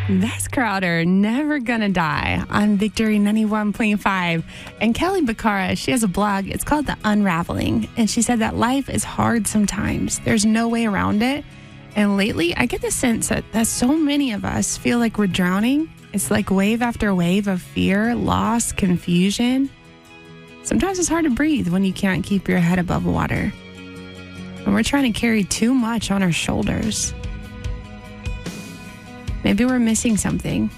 That's Crowder, Never Gonna Die on Victory 91.5. And Kelly Bacara, she has a blog. It's called The Unraveling. And she said that life is hard sometimes. There's no way around it. And lately, I get the sense that so many of us feel like we're drowning. It's like wave after wave of fear, loss, confusion. Sometimes it's hard to breathe when you can't keep your head above water. And we're trying to carry too much on our shoulders. Maybe we're missing something.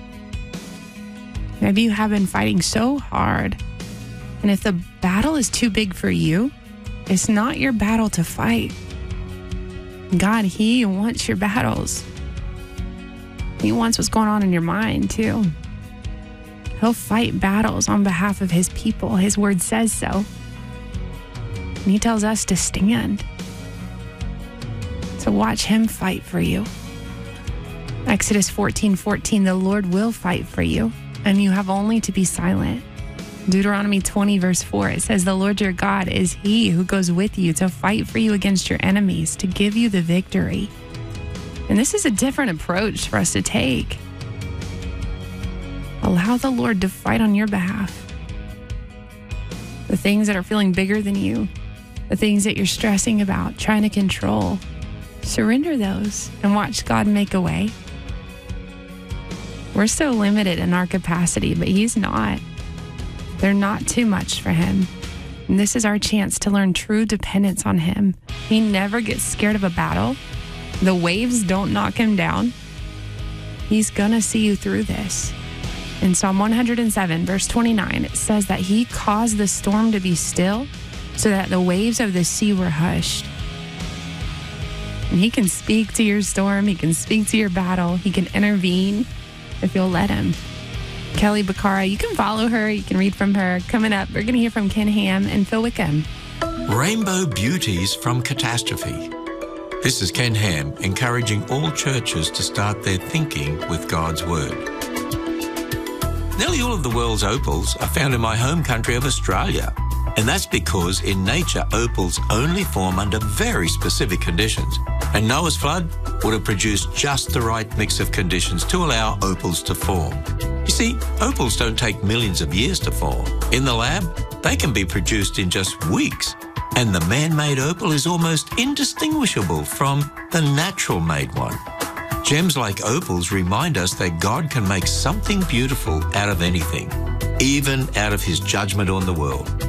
Maybe you have been fighting so hard. And if the battle is too big for you, it's not your battle to fight. God, He wants your battles. He wants what's going on in your mind, too. He'll fight battles on behalf of His people. His word says so. And He tells us to stand. So watch Him fight for you. Exodus 14:14, the Lord will fight for you, and you have only to be silent. Deuteronomy 20, verse 4, it says, the Lord your God is He who goes with you to fight for you against your enemies, to give you the victory. And this is a different approach for us to take. Allow the Lord to fight on your behalf. The things that are feeling bigger than you, the things that you're stressing about, trying to control, surrender those and watch God make a way. We're so limited in our capacity, but He's not. They're not too much for Him. And this is our chance to learn true dependence on Him. He never gets scared of a battle. The waves don't knock Him down. He's going to see you through this. In Psalm 107, verse 29, it says that He caused the storm to be still so that the waves of the sea were hushed. And He can speak to your storm. He can speak to your battle. He can intervene if you'll let Him. Kelly Bacara, you can follow her. You can read from her. Coming up, we're going to hear from Ken Ham and Phil Wickham. Rainbow Beauties from Catastrophe. This is Ken Ham, encouraging all churches to start their thinking with God's Word. Nearly all of the world's opals are found in my home country of Australia. And that's because in nature, opals only form under very specific conditions. And Noah's flood would have produced just the right mix of conditions to allow opals to form. You see, opals don't take millions of years to form. In the lab, they can be produced in just weeks. And the man-made opal is almost indistinguishable from the natural-made one. Gems like opals remind us that God can make something beautiful out of anything, even out of His judgment on the world.